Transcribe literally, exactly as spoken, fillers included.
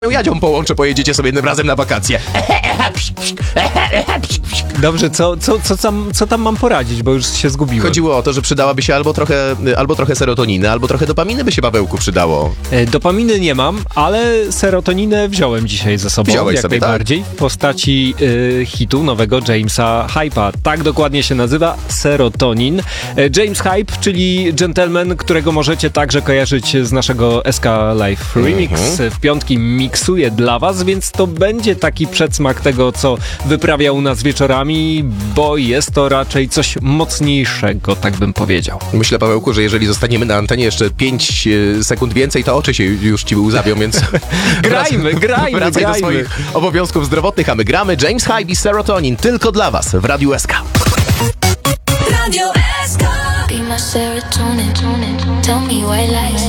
Jadzią połączę, pojedziecie sobie jednym razem na wakacje. Dobrze, co, co, co, tam, co tam mam poradzić, bo już się zgubiłem. Chodziło o to, że przydałaby się albo trochę, albo trochę serotoniny, albo trochę dopaminy by się, Pawełku, przydało. E, Dopaminy nie mam, ale serotoninę wziąłem dzisiaj ze sobą. Wziąłeś jak sobie, najbardziej. tak? W postaci y, hitu nowego Jamesa Hype'a. Tak dokładnie się nazywa, Serotonin. E, James Hype, czyli gentleman, którego możecie także kojarzyć z naszego S K Live Remix. Mhm. W piątki miksuje dla was, więc to będzie taki przedsmak tego, co wyprawia u nas wieczorami, bo jest to raczej coś mocniejszego, tak bym powiedział. Myślę, Pawełku, że jeżeli zostaniemy na antenie jeszcze pięć sekund więcej, to oczy się już ci łzawią, więc... Grajmy, grajmy, Wracaj grajmy. do swoich obowiązków zdrowotnych, a my gramy James Hype i Serotonin tylko dla was w Radiu S K. Radio S K. Be my serotonin. Tell me why lies.